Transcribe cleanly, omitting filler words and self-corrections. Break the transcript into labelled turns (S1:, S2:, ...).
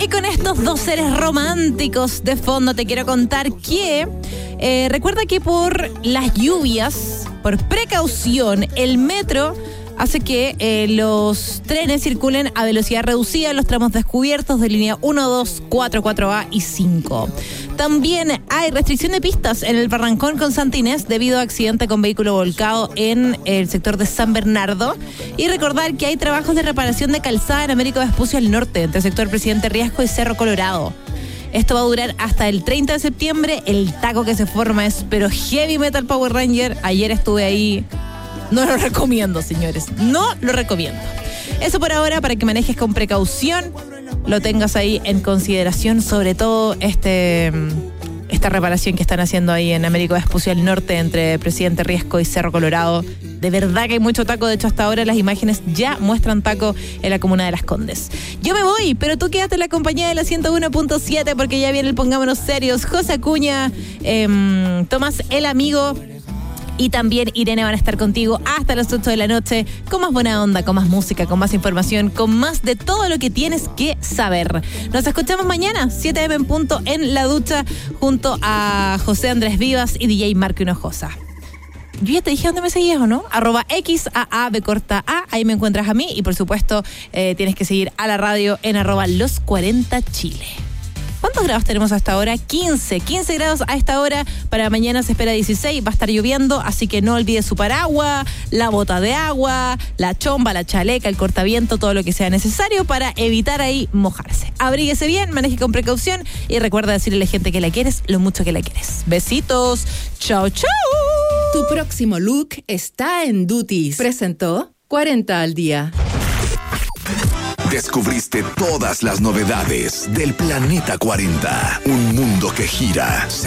S1: Y con estos dos seres románticos de fondo te quiero contar que recuerda que por las lluvias, por precaución, el metro hace que los trenes circulen a velocidad reducida en los tramos descubiertos de línea 1, 2, 4, 4A y 5. También hay restricción de pistas en el Barrancón con Santa Inés debido a accidente con vehículo volcado en el sector de San Bernardo. Y recordar que hay trabajos de reparación de calzada en Américo Vespucio al norte, entre el sector Presidente Riesco y Cerro Colorado. Esto va a durar hasta el 30 de septiembre. El taco que se forma es pero heavy metal Power Ranger. Ayer estuve ahí. No lo recomiendo, señores. No lo recomiendo. Eso por ahora, para que manejes con precaución, lo tengas ahí en consideración, sobre todo esta reparación que están haciendo ahí en Américo Vespucio al norte entre Presidente Riesco y Cerro Colorado. De verdad que hay mucho taco. De hecho, hasta ahora las imágenes ya muestran taco en la comuna de Las Condes. Yo me voy, pero tú quédate en la compañía de la 101.7 porque ya viene el Pongámonos Serios. José Acuña, Tomás el Amigo y también Irene van a estar contigo hasta las 8 de la noche con más buena onda, con más música, con más información, con más de todo lo que tienes que saber. Nos escuchamos mañana, 7 a.m. en punto, en La Ducha, junto a José Andrés Vivas y DJ Marco Hinojosa. Yo ya te dije dónde me seguías, ¿o no? @XAAB_A, ahí me encuentras a mí y por supuesto tienes que seguir a la radio en @los40chile. ¿Cuántos grados tenemos hasta ahora? 15 grados a esta hora. Para mañana se espera 16, va a estar lloviendo, así que no olvides su paraguas, la bota de agua, la chomba, la chaleca, el cortaviento, todo lo que sea necesario para evitar ahí mojarse. Abríguese bien, maneje con precaución y recuerda decirle a la gente que la quieres lo mucho que la quieres. Besitos. Chao, chao.
S2: Tu próximo look está en Duties. Presentó 40 al día.
S3: Descubriste todas las novedades del Planeta 40. Un mundo que gira.